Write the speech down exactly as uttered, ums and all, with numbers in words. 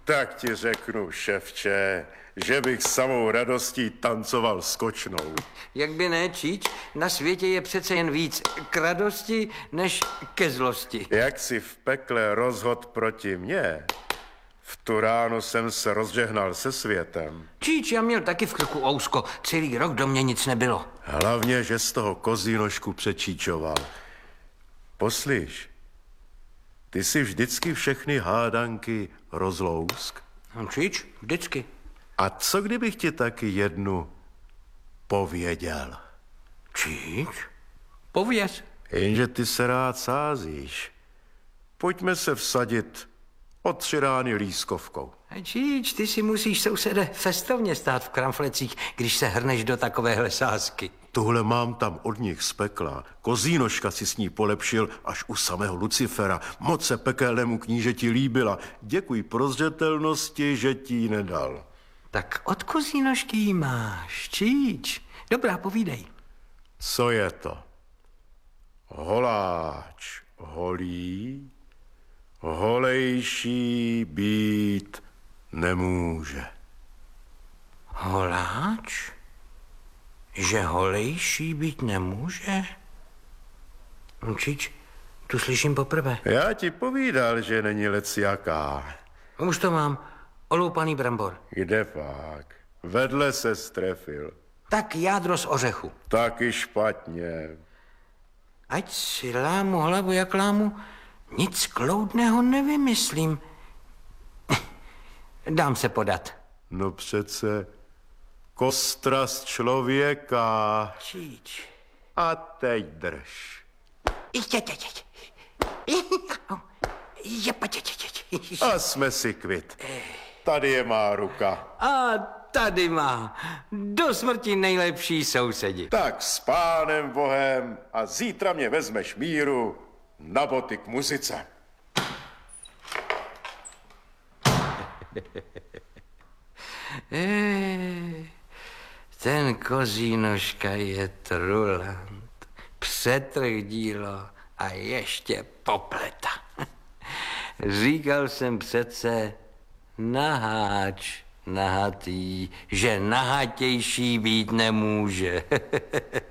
Tak ti řeknu, ševče, že bych samou radostí tancoval skočnou. Jak by ne, Číč, na světě je přece jen víc k radosti než ke zlosti. Jak si v pekle rozhod proti mně, v tu ráno jsem se rozžehnal se světem. Číč, já měl taky v krku ousko, celý rok do mě nic nebylo. Hlavně, že z toho kozínošku přečíčoval. Poslyš, ty si vždycky všechny hádanky rozlousk? No, Číč, vždycky. A co kdybych ti taky jednu pověděl? Číč, pověz. Jenže ty se rád sázíš. Pojďme se vsadit o tři rány lískovkou. Číč, ty si musíš, sousede, festovně stát v kramflecích, když se hrneš do takovéhle sázky. Tuhle mám tam od nich z pekla. Kozínoška si s ní polepšil až u samého Lucifera. Moc se pekelnému knížeti líbila. Děkuj prozřetelnosti, že ti ji nedal. Tak od kozínošky jí máš, Číč. Dobrá, povídej. Co je to? Holáč holí, holejší být nemůže. Holáč? Že holejší být nemůže? Číč, tu slyším poprvé. Já ti povídal, že není leciaká. Už to mám. Oloupaný brambor. Kde pak? Vedle se strefil. Tak jádro z ořechu. Taky špatně. Ať si lámu hlavu jak lámu, nic kloudného nevymyslím. Dám se podat. No přece kostra z člověka. Číč. A teď drž. A jsme si kvit. Tady je má ruka. A tady má. Do smrti nejlepší sousedi. Tak s pánem Bohem a zítra mě vezmeš míru na boty k muzice. e, ten kozínoška je trulant. Přetrh dílo a ještě popleta. Říkal jsem přece naháč, nahatý, že nahatější být nemůže.